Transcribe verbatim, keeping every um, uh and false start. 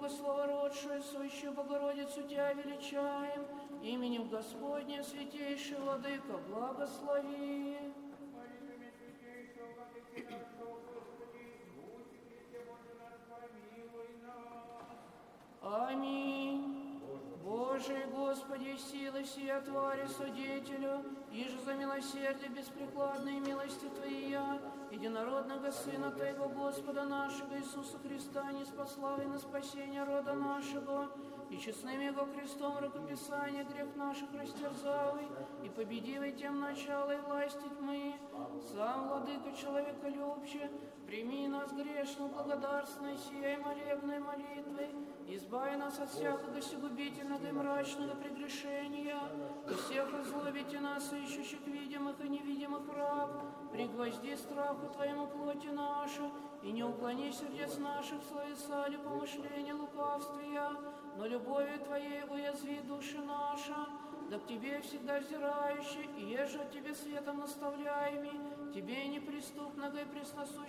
Бога словородшую, сущую Богородицу Тебя величаем, именем Господня, святейший Владыка, благослови. Аминь. Боже, Господи, силы сия твари судителю, иже за милосердие беспрекладной милости Твоя, единородного Сына Твоего, Господа нашего Иисуса Христа, не спасла и на спасение рода нашего, и честным Его крестом рукописание грех наших растерзал, и победивый тем начало и власти тьмы, сам, Владыка человеколюбче, прими нас грешно, благодарственной сией молебной молитвой, избави нас от всякого сигубительного и мрачного прегрешения, и всех разлобите нас, ищущих видимых и невидимых враг, пригвозди страху Твоему плоти нашу, и не уклони сердец наших в словесали помышления лукавствия, но любовью Твоей уязви души наша, да к Тебе всегда взирающий, и еже от Тебе светом наставляемый, Тебе неприступного и пресносущего